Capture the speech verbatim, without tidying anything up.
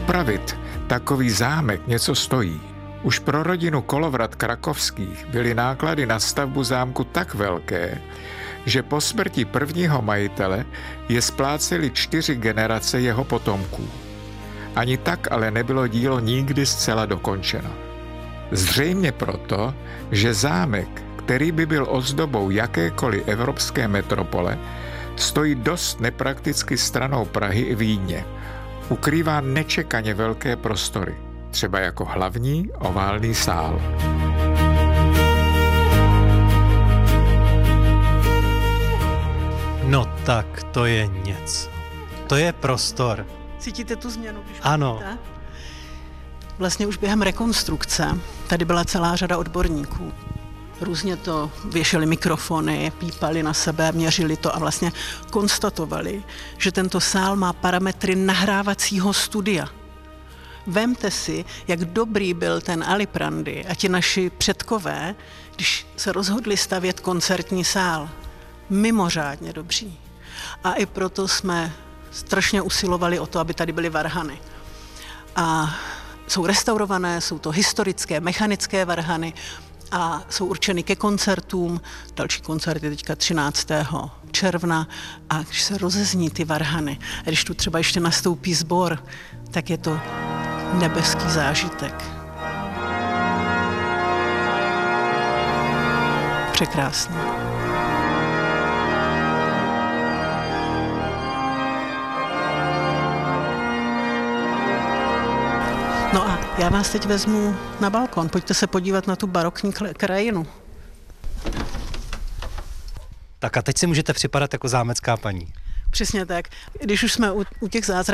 Upravit takový zámek něco stojí. Už pro rodinu Kolovrat Krakovských byly náklady na stavbu zámku tak velké, že po smrti prvního majitele je spláceli čtyři generace jeho potomků. Ani tak ale nebylo dílo nikdy zcela dokončeno. Zřejmě proto, že zámek, který by byl ozdobou jakékoliv evropské metropole, stojí dost neprakticky stranou Prahy i Vídně. Ukrývá nečekaně velké prostory, třeba jako hlavní oválný sál. No tak to je něco. To je prostor. Cítíte tu změnu? Když Ano. Mluvíte? Vlastně už během rekonstrukce tady byla celá řada odborníků. Různě to věšeli mikrofony, pípali na sebe, měřili to a vlastně konstatovali, že tento sál má parametry nahrávacího studia. Vemte si, jak dobrý byl ten Aliprandy a ti naši předkové, když se rozhodli stavět koncertní sál. Mimořádně dobří. A i proto jsme strašně usilovali o to, aby tady byly varhany. A jsou restaurované, jsou to historické, mechanické varhany a jsou určeny ke koncertům. Další koncert je teďka třináctého června a když se rozezní ty varhany, a když tu třeba ještě nastoupí sbor, tak je to nebeský zážitek. Překrásný. No a já vás teď vezmu na balkon. Pojďte se podívat na tu barokní krajinu. Tak a teď si můžete připadat jako zámecká paní. Přesně tak. Když už jsme u, u těch zázraků,